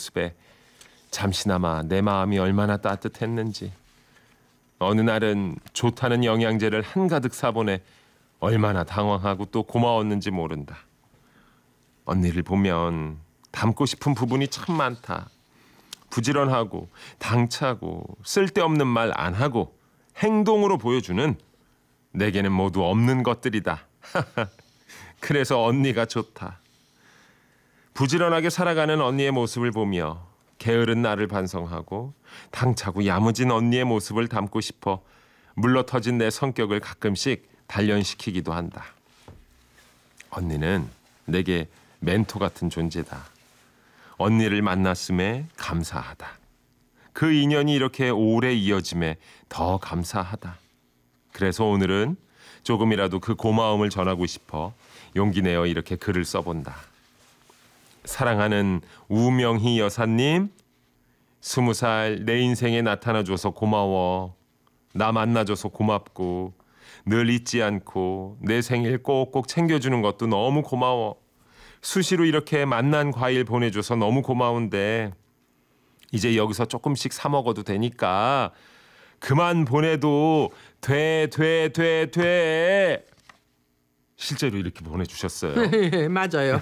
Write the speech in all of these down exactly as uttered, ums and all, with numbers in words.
모습에 잠시나마 내 마음이 얼마나 따뜻했는지. 어느 날은 좋다는 영양제를 한가득 사보내 얼마나 당황하고 또 고마웠는지 모른다. 언니를 보면 닮고 싶은 부분이 참 많다. 부지런하고 당차고 쓸데없는 말 안 하고 행동으로 보여주는 내게는 모두 없는 것들이다. 그래서 언니가 좋다. 부지런하게 살아가는 언니의 모습을 보며 게으른 나를 반성하고 당차고 야무진 언니의 모습을 닮고 싶어 물러터진 내 성격을 가끔씩 단련시키기도 한다. 언니는 내게 멘토 같은 존재다. 언니를 만났음에 감사하다. 그 인연이 이렇게 오래 이어짐에 더 감사하다. 그래서 오늘은 조금이라도 그 고마움을 전하고 싶어 용기 내어 이렇게 글을 써본다. 사랑하는 우명희 여사님, 스무 살 내 인생에 나타나줘서 고마워. 나 만나줘서 고맙고 늘 잊지 않고 내 생일 꼭꼭 챙겨주는 것도 너무 고마워. 수시로 이렇게 만난 과일 보내줘서 너무 고마운데 이제 여기서 조금씩 사 먹어도 되니까 그만 보내도 돼, 돼, 돼, 돼. 실제로 이렇게 보내주셨어요. 맞아요.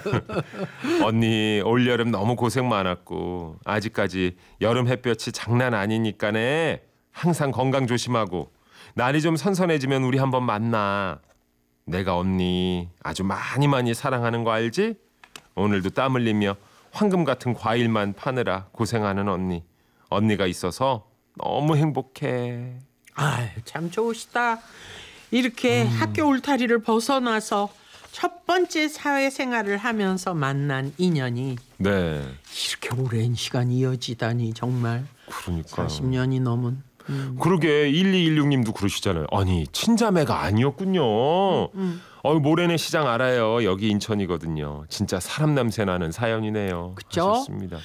언니 올여름 너무 고생 많았고 아직까지 여름 햇볕이 장난 아니니까네. 항상 건강 조심하고 날이 좀 선선해지면 우리 한번 만나. 내가 언니 아주 많이 많이 사랑하는 거 알지? 오늘도 땀 흘리며 황금 같은 과일만 파느라 고생하는 언니. 언니가 있어서 너무 행복해. 아유, 참 좋으시다. 이렇게 음. 학교 울타리를 벗어나서 첫 번째 사회생활을 하면서 만난 인연이 네. 이렇게 오랜 시간이 이어지다니 정말. 그러니까요. 사십 년이 넘은. 음. 그러게 일이일육 님도 그러시잖아요. 아니 친자매가 아니었군요. 음, 음. 어, 모래내 시장 알아요. 여기 인천이거든요. 진짜 사람 냄새 나는 사연이네요. 그쵸? 하셨습니다.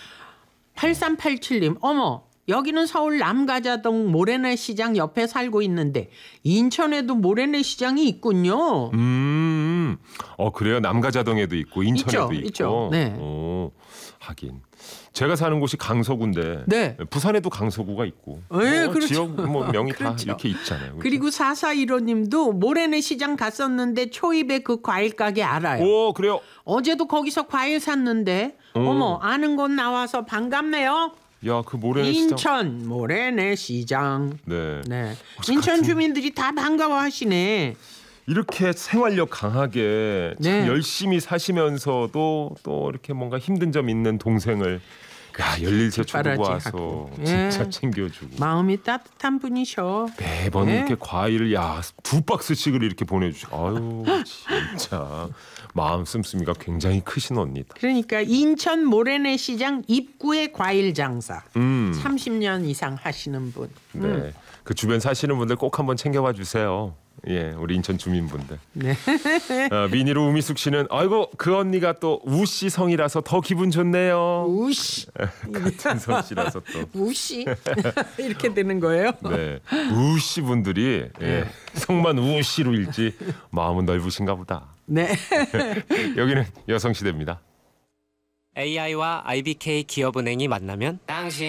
팔삼팔칠 님 어머 여기는 서울 남가자동 모래내 시장 옆에 살고 있는데 인천에도 모래내 시장이 있군요. 음, 어 그래요. 남가자동에도 있고 인천에도 있죠, 있고. 있죠. 네. 오, 하긴 제가 사는 곳이 강서구인데 네. 부산에도 강서구가 있고. 네, 뭐 그렇죠. 지역 뭐 명이 그렇죠. 다 이렇게 있잖아요. 그렇죠? 그리고 사사일오 님도 모래내 시장 갔었는데 초입에 그 과일 가게 알아요. 오 그래요. 어제도 거기서 과일 샀는데 오. 어머 아는 곳 나와서 반갑네요. 야 그 모래내 시장. 인천 모래내 시장. 네. 네. 혹시 인천 같은- 주민들이 다 반가워하시네. 이렇게 생활력 강하게 참 네. 열심히 사시면서도 또 이렇게 뭔가 힘든 점 있는 동생을 야 열일째 초두고 뒷바라지 와서 하고. 진짜 예. 챙겨주고 마음이 따뜻한 분이셔. 매번 네. 이렇게 과일을 야 두 박스씩을 이렇게 보내주시. 아유 진짜 마음 씀씀이가 굉장히 크신 언니다. 그러니까 인천 모래내 시장 입구의 과일 장사. 음, 삼십 년 이상 하시는 분. 네. 음. 그 주변 사시는 분들 꼭 한번 챙겨봐 주세요. 예, 우리 인천 주민분들. 네. 어, 미니로 우미숙 씨는 아이고 그 언니가 또 우씨 성이라서 더 기분 좋네요. 우씨. 같은 성씨라서 또. 우씨. 이렇게 되는 거예요? 네, 우씨 분들이 예, 성만 우씨로 읽지 마음은 넓으신가 보다. 네. 여기는 여성시대입니다. 에이아이와 아이비케이 기업은행이 만나면 당신